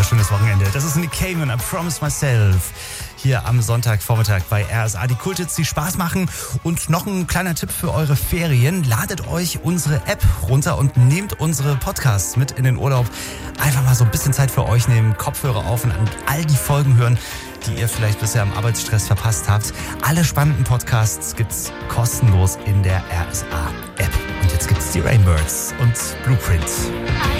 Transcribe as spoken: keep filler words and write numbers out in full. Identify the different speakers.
Speaker 1: wunderschönes Wochenende. Das ist Nick Cave und I Promise Myself. Hier am Sonntagvormittag bei R S A. Die Kulthits, die Spaß machen. Und noch ein kleiner Tipp für eure Ferien. Ladet euch unsere App runter und nehmt unsere Podcasts mit in den Urlaub. Einfach mal so ein bisschen Zeit für euch nehmen, Kopfhörer auf und all die Folgen hören, die ihr vielleicht bisher im Arbeitsstress verpasst habt. Alle spannenden Podcasts gibt's kostenlos in der R S A App. Und jetzt gibt's die Rainbirds und Blueprint.